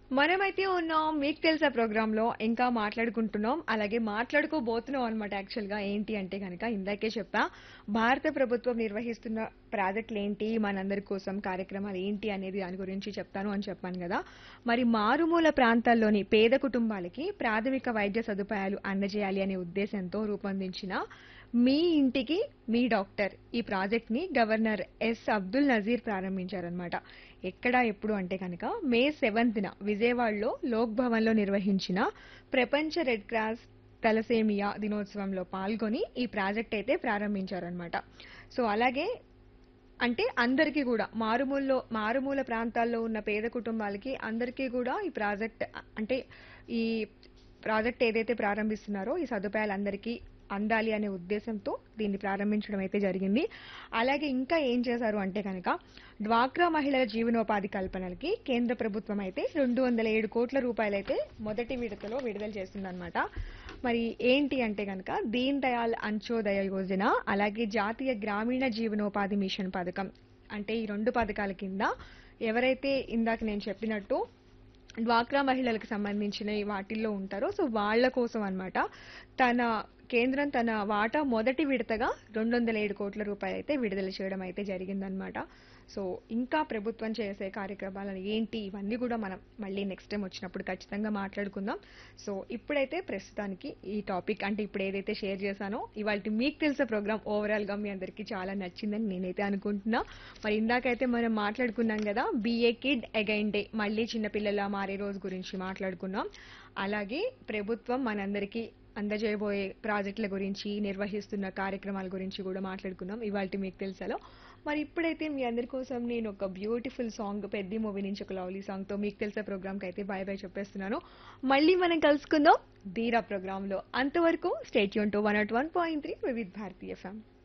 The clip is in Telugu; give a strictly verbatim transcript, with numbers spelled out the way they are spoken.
మనమైతే ఉన్నాం మీకు తెలుసా ప్రోగ్రాంలో ఇంకా మాట్లాడుకుంటున్నాం. అలాగే మాట్లాడుకోబోతున్నాం అనమాట యాక్చువల్‌గా. ఏంటి అంటే గనక ఇందాకే చెప్పా. భారత ప్రభుత్వం నిర్వహిస్తున్న ప్రాజెక్టులేంటి, మనందరి కోసం కార్యక్రమాలు ఏంటి అనేది దాని గురించి చెప్తాను అని చెప్పాను గదా! మరి మారుమూల ప్రాంతాల్లోని పేద కుటుంబాలకి ప్రాథమిక వైద్య సదుపాయాలు అందజేయాలి అనే ఉద్దేశంతో రూపొందించిన మీ ఇంటికి మీ డాక్టర్ ఈ ప్రాజెక్ట్‌ని గవర్నర్ ఎస్. అబ్దుల్ నజీర్ ప్రారంభించారనమాట. ఎక్కడ ఎప్పుడు అంటే కనుక మే సెవెంత్‌న విజయవాడలో లోక్ భవన్‌లో నిర్వహించిన ప్రపంచ రెడ్ క్రాస్ తలసేమియా దినోత్సవంలో పాల్గొని ఈ ప్రాజెక్ట్ అయితే ప్రారంభించారనమాట. సో అలాగే అంటే అందరికీ కూడా మారుమూలలో మారుమూల ప్రాంతాల్లో ఉన్న పేద కుటుంబాలకి అందరికీ కూడా ఈ ప్రాజెక్ట్ అ అంటే ఈ ప్రాజెక్ట్ ఏదైతే ప్రారంభిస్తున్నారో ఈ సదుపాయాలు అందరికీ అందాలి అనే ఉద్దేశంతో దీన్ని ప్రారంభించడం అయితే జరిగింది. అలాగే ఇంకా ఏం చేశారు అంటే కనుక డ్వాక్రా మహిళల జీవనోపాధి కల్పనలకి కేంద్ర ప్రభుత్వం అయితే రెండు వందల ఏడు కోట్ల రూపాయలైతే మొదటి విడతలో విడుదల చేసిందనమాట. మరి ఏంటి అంటే కనుక దీన్ దయాళ్ అంత్యోదయ యోజన అలాగే జాతీయ గ్రామీణ జీవనోపాధి మిషన్ పథకం అంటే ఈ రెండు పథకాల కింద ఎవరైతే ఇందాక నేను చెప్పినట్టు డ్వాక్రా మహిళలకు సంబంధించిన ఈ వాటిల్లో ఉంటారో సో వాళ్ళ కోసం అన్నమాట తన కేంద్రం తన వాటా మొదటి విడతగా రెండు వందల ఏడు కోట్ల రూపాయలు అయితే విడుదల చేయడం అయితే జరిగిందనమాట. సో ఇంకా ప్రభుత్వం చేసే కార్యక్రమాలు ఏంటి ఇవన్నీ కూడా మనం మళ్ళీ నెక్స్ట్ టైం వచ్చినప్పుడు ఖచ్చితంగా మాట్లాడుకుందాం. సో ఇప్పుడైతే ప్రస్తుతానికి ఈ టాపిక్ అంటే ఇప్పుడు ఏదైతే షేర్ చేశానో ఇవాళ మీకు తెలిసే ప్రోగ్రామ్ ఓవరాల్ గా మీ అందరికీ చాలా నచ్చిందని నేనైతే అనుకుంటున్నా. మరి ఇందాకైతే మనం మాట్లాడుకున్నాం కదా బిఏ కిడ్ అగైన్ డే మళ్ళీ చిన్నపిల్లల మారే రోజు గురించి మాట్లాడుకున్నాం. అలాగే ప్రభుత్వం మనందరికీ అందజేయబోయే ప్రాజెక్టుల గురించి నిర్వహిస్తున్న కార్యక్రమాల గురించి కూడా మాట్లాడుకున్నాం ఇవాళ మీకు తెలుసాలో. మరి ఇప్పుడైతే మీ అందరి కోసం నేను ఒక బ్యూటిఫుల్ సాంగ్ పెద్ద మూవీ నుంచి ఒక లవ్లీ సాంగ్ తో మీకు తెలిసే ప్రోగ్రామ్ కి అయితే బై బై చెప్పేస్తున్నాను. మళ్ళీ మనం కలుసుకుందాం ధీరా ప్రోగ్రామ్ లో. అంతవరకు state Yoon to one not one point three Vividh Bharati FM.